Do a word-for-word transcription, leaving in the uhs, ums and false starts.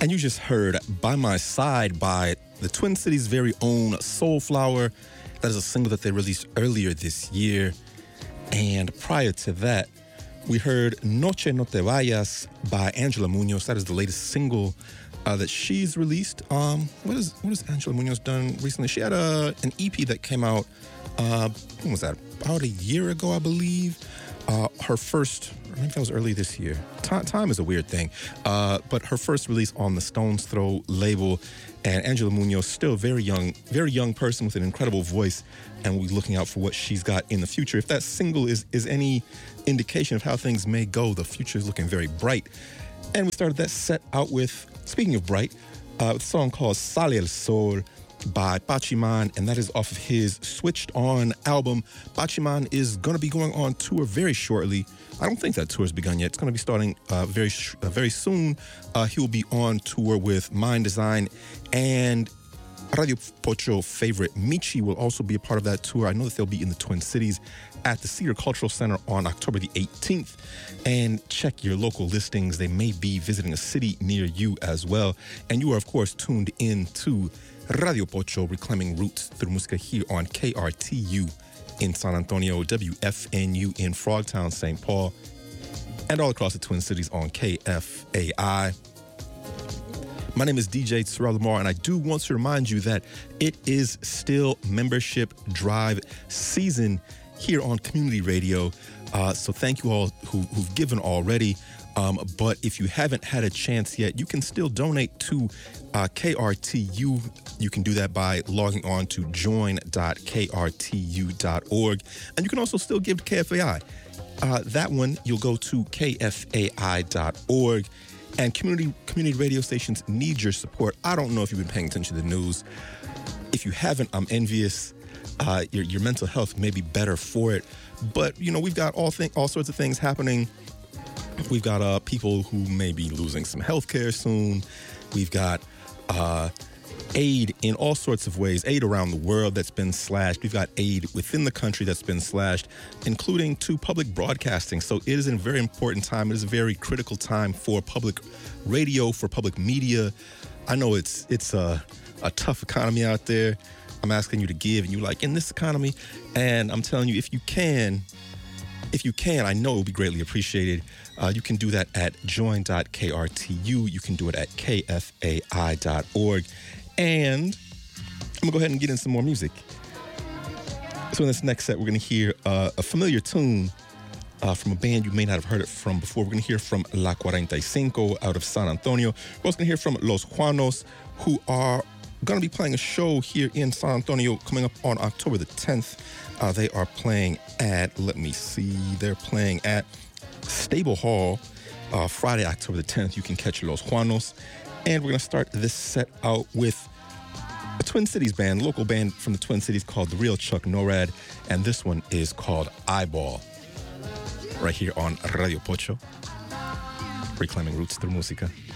And you just heard By My Side by the Twin Cities' very own Soulflower. That is a single that they released earlier this year. And prior to that, we heard Noche No Te Vayas by Angela Munoz. That is the latest single uh, that she's released. Um, what, is, what has Angela Munoz done recently? She had a, an E P that came out, uh, when was that? About a year ago, I believe. Uh, her first, I think that was early this year. Time, time is a weird thing. Uh, but her first release on the Stones Throw label. And Angela Munoz, still very young, very young person with an incredible voice. And we're looking out for what she's got in the future. If that single is, is any indication of how things may go, the future is looking very bright. And we started that set out with, speaking of bright, uh, a song called Sale el Sol by Pachiman, and that is off of his Switched On album. Pachiman is going to be going on tour very shortly. I don't think that tour has begun yet. It's going to be starting uh, very sh- uh, very soon. Uh, he will be on tour with Mind Design, and Radio Pocho favorite Michi will also be a part of that tour. I know that they'll be in the Twin Cities at the Cedar Cultural Center on October the eighteenth. And check your local listings. They may be visiting a city near you as well. And you are, of course, tuned in to Radio Pocho, reclaiming roots through música here on K R T U in San Antonio, W F N U in Frogtown, Saint Paul, and all across the Twin Cities on K F A I. My name is D J Terrell Lamar, and I do want to remind you that it is still membership drive season here on Community Radio. Uh, so thank you all who, who've given already. Um, but if you haven't had a chance yet, you can still donate to uh, K R T U. You can do that by logging on to join dot K R T U dot org. And you can also still give to K F A I. Uh, that one, you'll go to K F A I dot org. And community community radio stations need your support. I don't know if you've been paying attention to the news. If you haven't, I'm envious. Uh, your, your mental health may be better for it. But, you know, we've got all, th- all sorts of things happening. We've got uh, people who may be losing some health care soon. We've got uh, aid in all sorts of ways, aid around the world that's been slashed. We've got aid within the country that's been slashed, including to public broadcasting. So it is a very important time. It is a very critical time for public radio, for public media. I know it's it's a, a tough economy out there. I'm asking you to give, and you're like, in this economy? And I'm telling you, if you can, if you can, I know it will be greatly appreciated. Uh, you can do that at join dot K R T U. You can do it at K F A I dot org. And I'm going to go ahead and get in some more music. So in this next set, we're going to hear uh, a familiar tune uh, from a band you may not have heard it from before. We're going to hear from La forty-five out of San Antonio. We're also going to hear from Los Juanos, who are going to be playing a show here in San Antonio coming up on October the tenth. Uh, they are playing at, let me see, they're playing at Stable Hall uh, Friday, October the tenth. You can catch Los Juanos. And we're going to start this set out with a Twin Cities band, local band from the Twin Cities called The Real Chuck Norad. And this one is called Eyeball. Right here on Radio Pocho, reclaiming roots through música.